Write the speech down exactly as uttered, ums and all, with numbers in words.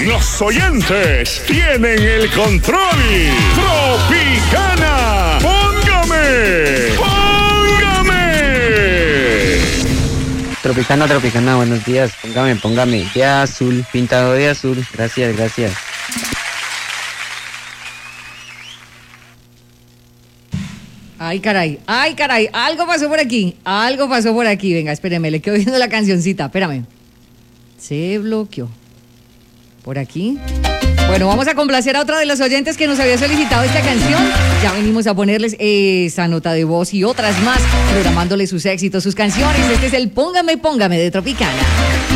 Los oyentes tienen el control. Tropicana, póngame, póngame. Tropicana, Tropicana, buenos días. Póngame, póngame. De azul, pintado de azul. Gracias, gracias. Ay, caray, ay, caray, algo pasó por aquí, algo pasó por aquí. Venga, espéreme, le quedo viendo la cancioncita, espérame. Se bloqueó. Por aquí. Bueno, vamos a complacer a otra de los oyentes que nos había solicitado esta canción. Ya venimos a ponerles esa nota de voz y otras más, programándoles sus éxitos, sus canciones. Este es el Póngame, Póngame de Tropicana.